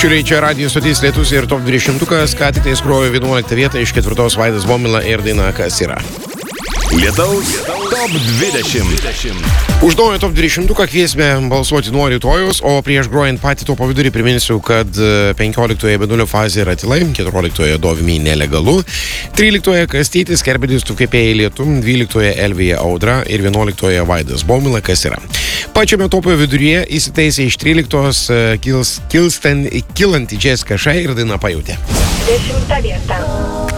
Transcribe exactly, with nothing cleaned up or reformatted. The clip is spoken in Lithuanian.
Bičiuliai, čia radijos stotys Lietus ir top dvidešimtukas, ką tik tai skrojo vienuoliktą vietą iš ketvirtos Vaidas Baumila ir daina Kas yra. Lietaus top dvidešimt. Už naują top dvidešimtuką kviesime balsuoti nuo rytojus, o prieš grojant patį topo vidurį priminsiu, kad penkioliktoje Benulio fazė yra Tilai, keturioliktoje Dovimiai nelegalu, tryliktoje Kastytis Kerbedis Tu kepėjai lietum, dvyliktoje Elvija Audra ir vienuoliktoje Vaidas Baumila Kas yra. Pačiame topo viduryje įsitaisė iš tryliktos kils, kilstan, kilanti Jessica Shai ir daina Pajutė. Dešimta vieta.